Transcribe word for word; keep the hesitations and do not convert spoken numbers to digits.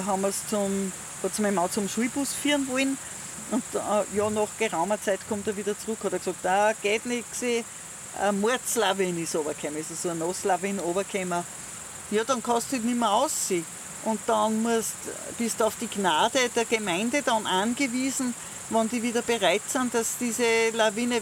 Haben wir es zum, hat meine Mann zum Schulbus führen wollen. Und äh, ja, nach geraumer Zeit kommt er wieder zurück. Hat er gesagt, ah, geht nicht gesehen, eine Mordslawin ist runtergekommen, also so eine Nasslawin runtergekommen. Ja, dann kannst du halt nicht mehr aussehen. Und dann musst, bist du auf die Gnade der Gemeinde dann angewiesen, wenn die wieder bereit sind, dass diese Lawine